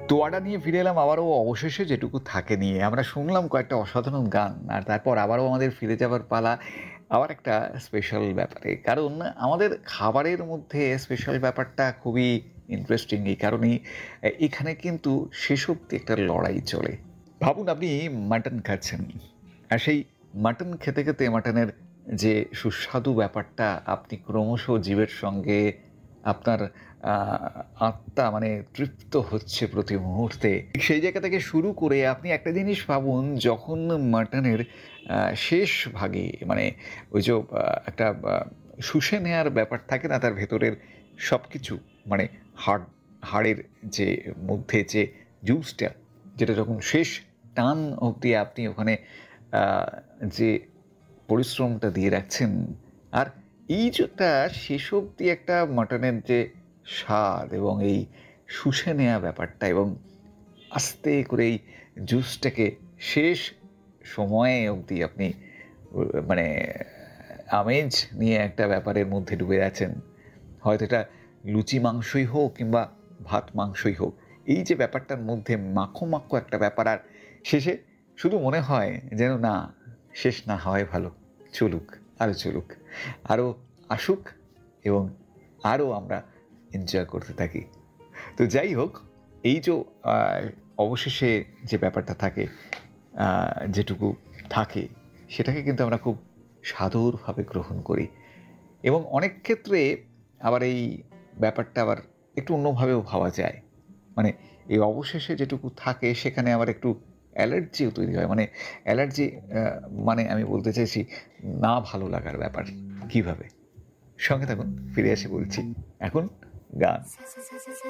তোয়াটা নিয়ে ফিরে এলাম আবারও অবশেষে যেটুকু থাকে নিয়ে। আমরা শুনলাম কয়েকটা অসাধারণ গান। আর তারপর আবারও আমাদের ফিরে যাবার পালা আবার একটা স্পেশাল ব্যাপারে। কারণ আমাদের খাবারের মধ্যে স্পেশাল ব্যাপারটা খুবই ইন্টারেস্টিং এই কারণেই এখানে কিন্তু শেষ অবধি একটা লড়াই চলে। ভাবুন আপনি মাটন খাচ্ছেন। আর সেই মাটন খেতে, খেতে মাটনের যে সুস্বাদু ব্যাপারটা আপনি ক্রমশ জিভের সঙ্গে আপনার আ আত্মা মানে তৃপ্ত হচ্ছে প্রতি মুহূর্তে। সেই জায়গা থেকে শুরু করে আপনি একটা জিনিস ভাবুন যখন মাটনের শেষ ভাগে মানে ওই যে একটা শুষে নেয়ার ব্যাপার থাকে না তার ভেতরের সবকিছু মানে হাড়ের যে মধ্যে যে জুসটা যেটা যখন শেষ টান অবধি আপনি ওখানে আ যে পরিশ্রমটা দিয়ে রাখছেন আর এই যেটা শেষ অবধি একটা মাটনের যে স্বাদ এবং এই শুষে নেয়া ব্যাপারটা এবং আস্তে করে এই জুসটাকে শেষ সময়ে অবধি আপনি মানে আমেজ নিয়ে একটা ব্যাপারের মধ্যে ডুবে আছেন। হয়তো এটা লুচি মাংসই হোক কিংবা ভাত মাংসই হোক। এই যে ব্যাপারটার মধ্যে মাখো, মাখো একটা ব্যাপার আর শেষে শুধু মনে হয় যেন না শেষ না হওয়াই ভালো। চলুক, আরও চলুক, আরও আসুক এবং আরও আমরা এনজয় করতে থাকি। তো যাই হোক, এই যে অবশেষে যে ব্যাপারটা থাকে, যেটুকু থাকে সেটাকে কিন্তু আমরা খুব সাদরভাবে গ্রহণ করি এবং অনেক ক্ষেত্রে আবার এই ব্যাপারটা আবার একটু অন্যভাবেও ভাবা যায়। মানে এই অবশেষে যেটুকু থাকে সেখানে আবার একটু অ্যালার্জিও তৈরি হয়। মানে অ্যালার্জি মানে আমি বলতে চাইছি না ভালো লাগার ব্যাপার। কিভাবে? সঙ্গে থাকুন, ফিরে এসে বলছি। এখন গান।